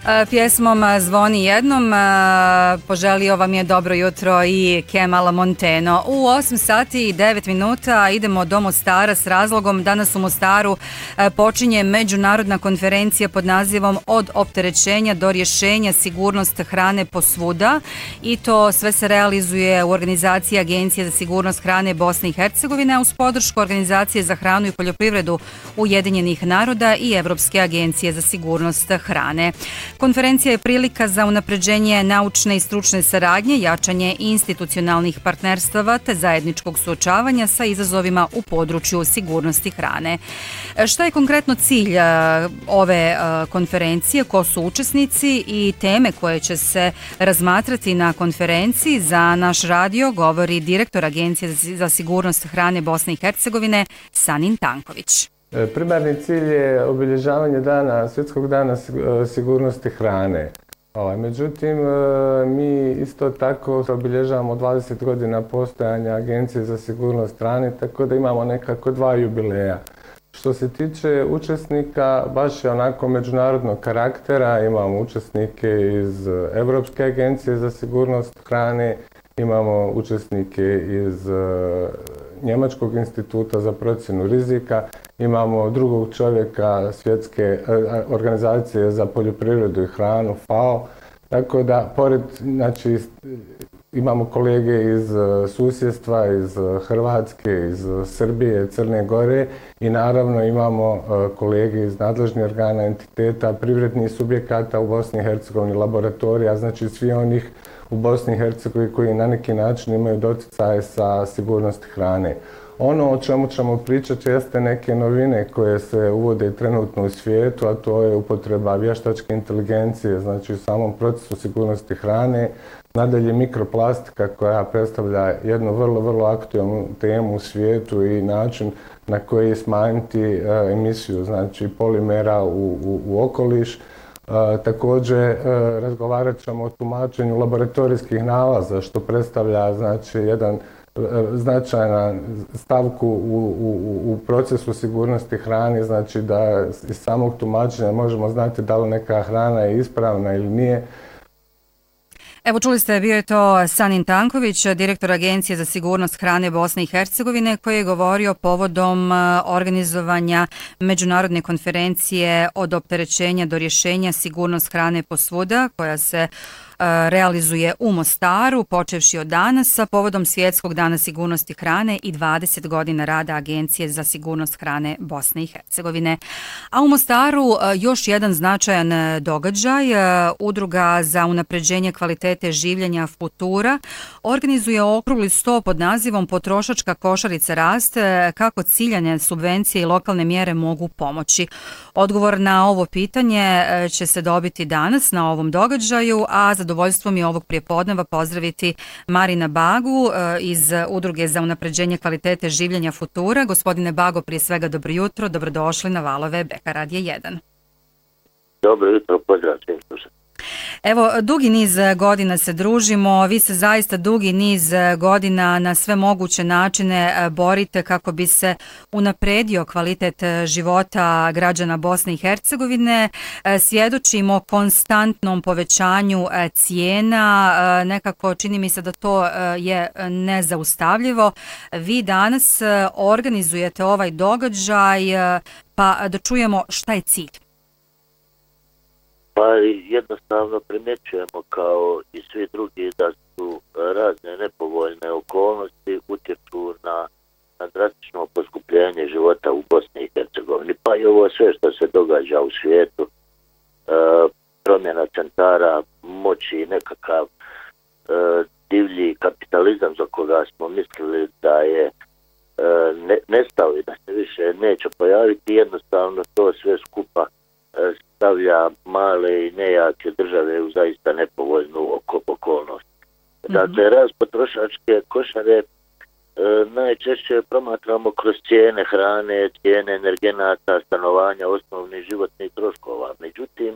Pjesmom Zvoni jednom poželio vam je dobro jutro i Kemal Monteno. U 8 sati i 9 minuta idemo do Mostara s razlogom. Danas u Mostaru počinje međunarodna konferencija pod nazivom Od opterećenja do rješenja, sigurnost hrane posvuda, i to sve se realizuje u organizaciji Agencije za sigurnost hrane Bosne i Hercegovine uz podršku Organizacije za hranu i poljoprivredu Ujedinjenih naroda i Evropske agencije za sigurnost hrane. Konferencija je prilika za unapređenje naučne i stručne saradnje, jačanje institucionalnih partnerstava te zajedničkog suočavanja sa izazovima u području sigurnosti hrane. Šta je konkretno cilj ove konferencije, ko su učesnici i teme koje će se razmatrati na konferenciji? Za naš radio govori direktor Agencije za sigurnost hrane Bosne i Hercegovine Sanin Tanković. Primarni cilj je obilježavanje svjetskog dana sigurnosti hrane. Međutim, mi isto tako obilježavamo 20 godina postojanja Agencije za sigurnost hrane, tako da imamo nekako 2 jubileja. Što se tiče učesnika, baš je onako međunarodnog karaktera, imamo učesnike iz Evropske agencije za sigurnost hrane, imamo učesnike iz Njemačkog instituta za procjenu rizika, imamo drugog čovjeka Svjetske organizacije za poljoprivredu i hranu, FAO, tako da pored, znači, imamo kolege iz susjedstva, iz Hrvatske, iz Srbije, Crne Gore i naravno imamo kolege iz nadležnih organa, entiteta, privrednih subjekata u Bosni i Hercegovini, laboratorija, znači svi onih u Bosni i Hercegovini koji na neki način imaju doticaje sa sigurnosti hrane. Ono o čemu ćemo pričati jeste neke novine koje se uvode trenutno u svijetu, a to je upotreba vještačke inteligencije, znači u samom procesu sigurnosti hrane. Nadalje mikroplastika koja predstavlja jednu vrlo aktualnu temu u svijetu i način na koji smanjiti emisiju, znači polimera u okoliš. Također razgovarat ćemo o tumačenju laboratorijskih nalaza, što predstavlja, znači, jedan značajna stavku u procesu sigurnosti hrane, znači da iz samog tumačenja možemo znati da li neka hrana je ispravna ili nije. Evo, čuli ste, bio je to Sanin Tanković, direktor Agencije za sigurnost hrane Bosne i Hercegovine, koji je govorio povodom organizovanja međunarodne konferencije Od opterećenja do rješenja, sigurnost hrane posvuda, koja se realizuje u Mostaru, počevši od danas sa povodom Svjetskog dana sigurnosti hrane i 20 godina rada Agencije za sigurnost hrane Bosne i Hercegovine. A u Mostaru još jedan značajan događaj. Udruga za unapređenje kvalitete življenja Futura organizuje okrugli sto pod nazivom Potrošačka košarica raste, kako ciljane subvencije i lokalne mjere mogu pomoći. Odgovor na ovo pitanje će se dobiti danas na ovom događaju, a zadovoljstvo mi je ovog prijepodneva pozdraviti Marina Bagu iz Udruge za unapređenje kvalitete življenja Futura. Gospodine Bago, prije svega dobro jutro, dobrodošli na valove Beka Radija 1. Dobro jutro, pozdrav svim slušateljima. Evo, dugi niz godina se družimo, vi se zaista dugi niz godina na sve moguće načine borite kako bi se unapredio kvalitet života građana Bosne i Hercegovine. Svjedočimo konstantnom povećanju cijena, nekako čini mi se da to je nezaustavljivo. Vi danas organizujete ovaj događaj, pa da čujemo šta je cilj. Pa jednostavno primjećujemo kao i svi drugi da su razne nepovoljne okolnosti utječu na drastično poskupljenje života u Bosni i Hercegovini. Pa i ovo sve što se događa u svijetu, promjena centara moći, nekakav divlji kapitalizam za koga smo mislili da je nestao i da se više neće pojaviti, jednostavno to sve skupa stavlja male i nejake države u zaista nepovoljnu okolnost. Dakle, rast potrošačke košare najčešće promatramo kroz cijene hrane, cijene energenata, stanovanja, osnovnih životnih troškova. Međutim,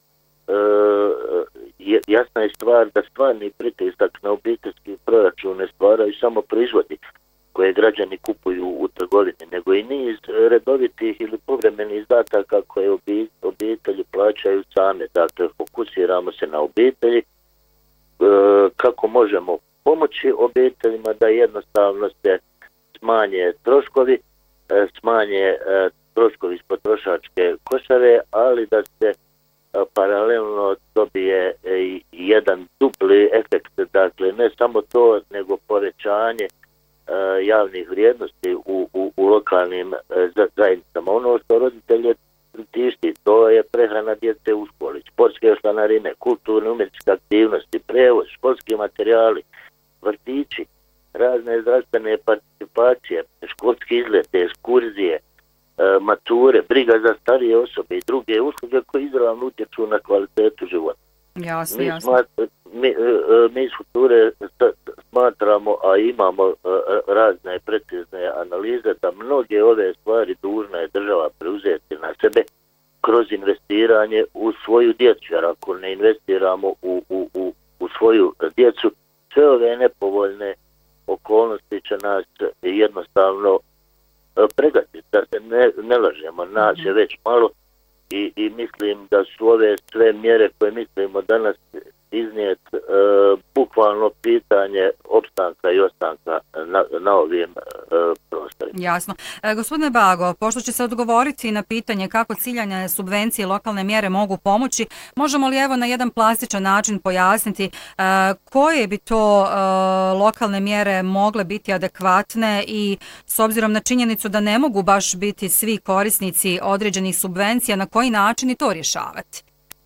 jasna je stvar da stvarni pritisak na obiteljski proračun ne stvaraju samo proizvodi koje građani kupuju u trgovini, nego i niz redovitih ili povremenih izdataka koje obitelji plaćaju plaćaju same. Dakle, fokusiramo se na obitelji, kako možemo pomoći obiteljima da jednostavno se smanje troškovi, iz potrošačke košare, ali da se paralelno dobije jedan dupli efekt, dakle ne samo to, nego povećanje javnih vrijednosti u lokalnim zajednicama. Ono što roditelje tišti, to je prehrana djece u školi, sportske članarine, kulturne umjetničke aktivnosti, prevoz, školski materijali, vrtići, razne zdravstvene participacije, školski izlete, ekskurzije, mature, briga za starije osobe i druge usluge koje izravno utječu na kvalitetu života. Jasno. Mi iz Future smatramo, a imamo razne precizne analize, da mnoge ove stvari dužna je država preuzeti na sebe kroz investiranje u svoju djecu, jer ako ne investiramo u svoju djecu, sve ove nepovoljne okolnosti će nas jednostavno pregaziti. Da se ne lažemo, nas je već malo i mislim da su ove sve mjere koje mislimo danas iznijet bukvalno pitanje opstanka i ostanka na ovim prostorima. Jasno. Gospodine Bago, pošto će se odgovoriti na pitanje kako ciljane subvencije i lokalne mjere mogu pomoći, možemo li evo na jedan plastičan način pojasniti koje bi to lokalne mjere mogle biti adekvatne i s obzirom na činjenicu da ne mogu baš biti svi korisnici određenih subvencija, na koji način i to rješavati?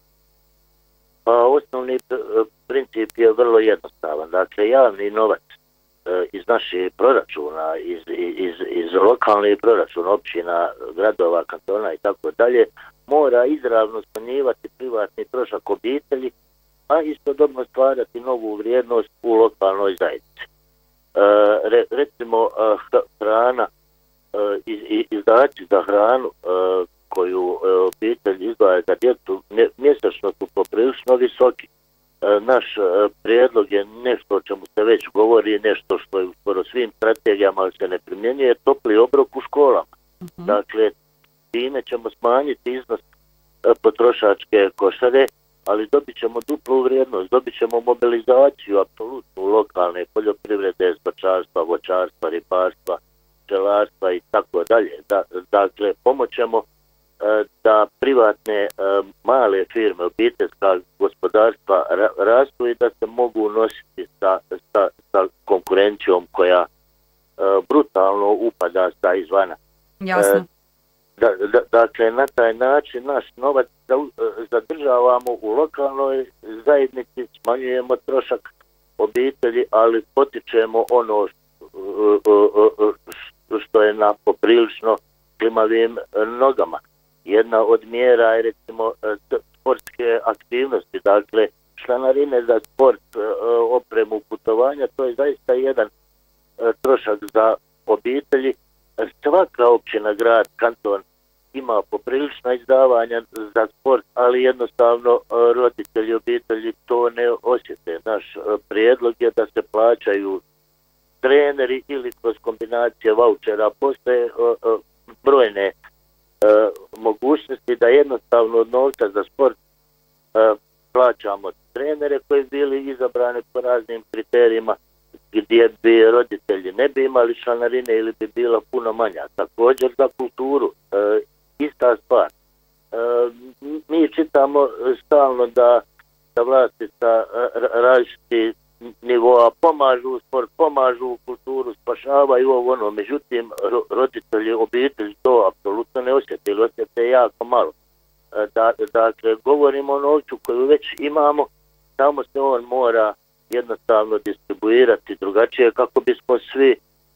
Osnovni princip je vrlo jednostavan. Dakle, javni novac iz naših proračuna, iz lokalnih proračuna, općina, gradova, kantona i tako dalje, mora izravno smanjivati privatni trošak obitelji, a istodobno stvarati novu vrijednost u lokalnoj zajednici. Recimo, hrana, izdaci za hranu koju obitelj izdvaja za djecu mjesečno su poprilično visoki. Naš prijedlog je nešto o čemu se već govori, nešto što je skoro svim strategijama, ali se ne primjenjuje, topli obrok u školama. Dakle, time ćemo smanjiti iznos potrošačke košare, ali dobit ćemo duplu vrijednost, dobit ćemo mobilizaciju apsolutnu lokalne poljoprivrede, stočarstva, voćarstva, ribarstva, pčelarstva i tako dalje. Dakle, pomoćemo da privatne male firme, obiteljska gospodarstva rastu i da se mogu nositi sa konkurencijom koja brutalno upada sa izvana. Jasno. Dakle, na taj način naš novac zadržavamo u lokalnoj zajednici, smanjujemo trošak obitelji, ali potičemo ono što je na poprilično klimavim nogama. Jedna od mjera je recimo sportske aktivnosti, dakle članarine za sport, opremu, putovanja, to je zaista jedan trošak za obitelji. Svaka općina, grad, kanton ima poprilična izdavanja za sport, ali jednostavno roditelji obitelji to ne osjete. Naš prijedlog je da se plaćaju treneri ili kroz kombinacije vaučera. Postoje brojne mogućnosti da jednostavno od novca za sport plaćamo trenere koji bili izabrani po raznim kriterijima, gdje bi roditelji ne bi imali članarine ili bi bila puno manja. Također za kulturu ista stvar. Mi čitamo stalno da vlasti sa različitih nivoa pomažu u sport, pomažu u kulturu, spašavaju ovo ono. Međutim, roditelji, obitelji to apsolutno ne osjete ili osjete jako malo. Dakle, govorimo o novcu koju već imamo, samo se on mora jednostavno distribuirati drugačije kako bismo svi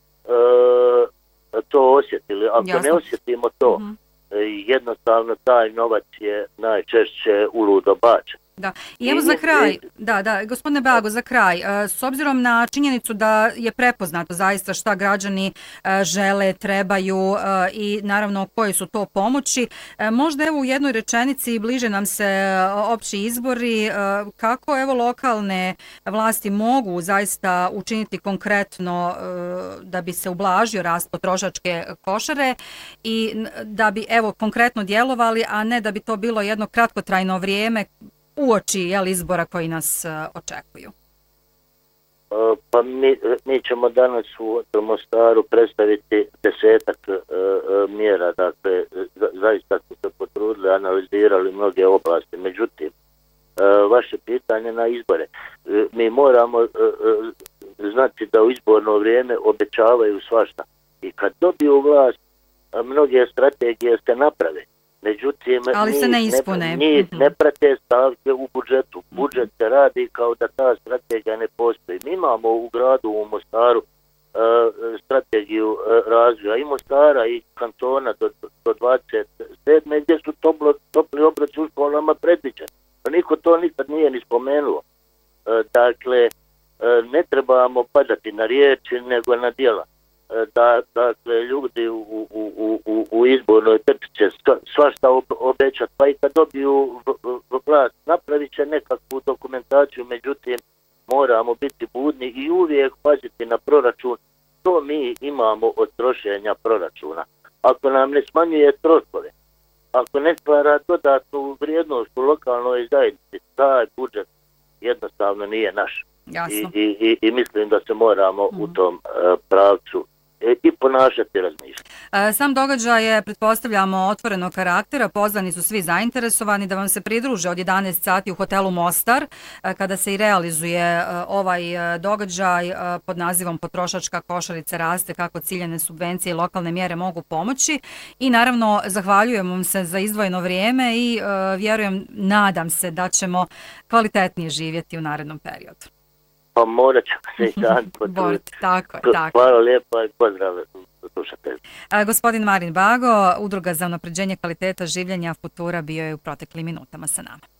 to osjetili. Ako ne osjetimo to, jednostavno taj novac je najčešće uludo bačen. Da. I evo za kraj, gospodine Bago, za kraj, s obzirom na činjenicu da je prepoznato zaista šta građani žele, trebaju i naravno koje su to pomoći, možda evo u jednoj rečenici, bliže nam se opći izbori, kako evo lokalne vlasti mogu zaista učiniti konkretno da bi se ublažio rast potrošačke košare i da bi evo konkretno djelovali, a ne da bi to bilo jedno kratkotrajno vrijeme uoči izbora koji nas očekuju? Pa mi ćemo danas u Mostaru predstaviti 10 mjera, dakle zaista smo se potrudili, analizirali mnoge oblasti, međutim vaše pitanje na izbore. Mi moramo znati da u izborno vrijeme obećavaju svašta i kad dobiju vlast mnoge strategije se naprave. Međutim, ali se ne ispune. Njih ne prate stavke u budžetu. Budžet se radi kao da ta strategija ne postoji. Mi imamo u gradu u Mostaru strategiju razvoja i Mostara i kantona do 27. gdje su topli obroci u školama predviđeni. Niko to nikad nije ni spomenuo. Dakle, ne trebamo padati na riječi nego na djela. Dakle, ljudi u izbornoj trci će svašta obećati, pa i kad dobiju vlast napravit će nekakvu dokumentaciju, međutim moramo biti budni i uvijek paziti na proračun, što mi imamo od trošenja proračuna. Ako nam ne smanjuje troškove, ako ne stvara dodatnu vrijednost u lokalnoj zajednici, taj budžet jednostavno nije naš. I mislim da se moramo u tom pravcu i ponašati, razmišljati. Sam događaj je, pretpostavljamo, otvorenog karaktera. Pozvani su svi zainteresovani da vam se pridruže od 11 sati u hotelu Mostar, kada se i realizuje ovaj događaj pod nazivom Potrošačka košarica raste, kako ciljane subvencije i lokalne mjere mogu pomoći. I naravno, zahvaljujem vam se za izdvojeno vrijeme i vjerujem, nadam se da ćemo kvalitetnije živjeti u narednom periodu. Pa morat ćemo se i dan potruditi. Tako. Hvala lijepa i pozdrav slušatelji. Gospodin Marin Bago, Udruga za unapređenje kvaliteta življenja Futura, bio je u proteklim minutama sa nama.